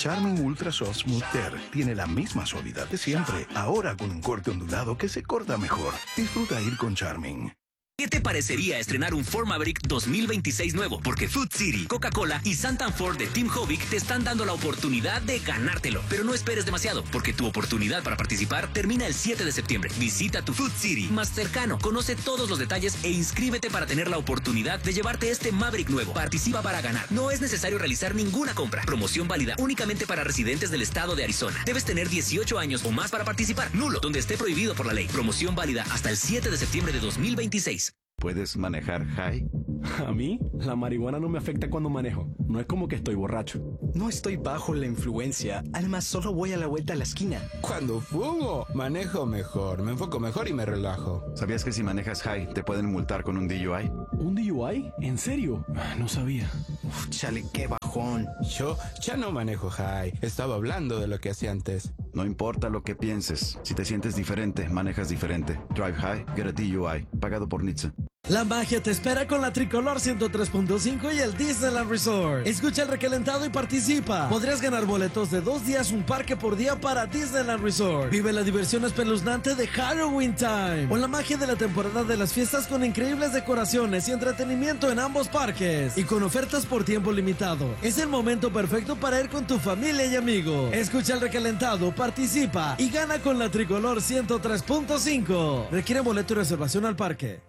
Charmin Ultra Soft Smooth Tear tiene la misma suavidad de siempre, ahora con un corte ondulado que se corta mejor. Disfruta ir con Charmin. ¿Qué te parecería estrenar un Ford Maverick 2026 nuevo? Porque Food City, Coca-Cola y Santan Ford de Team Hovic te están dando la oportunidad de ganártelo. Pero no esperes demasiado, porque tu oportunidad para participar termina el 7 de septiembre. Visita tu Food City más cercano, conoce todos los detalles e inscríbete para tener la oportunidad de llevarte este Maverick nuevo. Participa para ganar. No es necesario realizar ninguna compra. Promoción válida únicamente para residentes del estado de Arizona. Debes tener 18 años o más para participar. Nulo, donde esté prohibido por la ley. Promoción válida hasta el 7 de septiembre de 2026. ¿Puedes manejar high? A mí, la marihuana no me afecta cuando manejo. No es como que estoy borracho. No estoy bajo la influencia. Además, solo voy a la vuelta a la esquina. Cuando fumo, manejo mejor, me enfoco mejor y me relajo. ¿Sabías que si manejas high te pueden multar con un DUI? ¿Un DUI? ¿En serio? No sabía. Uf, chale, qué bajón. Yo ya no manejo high. Estaba hablando de lo que hacía antes. No importa lo que pienses. Si te sientes diferente, manejas diferente. Drive high, get a DUI. Pagado por NHTSA. La magia te espera con la Tricolor 103.5 y el Disneyland Resort. Escucha el recalentado y participa. Podrías ganar boletos de 2 días, un parque por día para Disneyland Resort. Vive la diversión espeluznante de Halloween Time o la magia de la temporada de las fiestas con increíbles decoraciones y entretenimiento en ambos parques y con ofertas por tiempo limitado. Es el momento perfecto para ir con tu familia y amigos. Escucha el recalentado, participa y gana con la Tricolor 103.5. Requiere boleto y reservación al parque.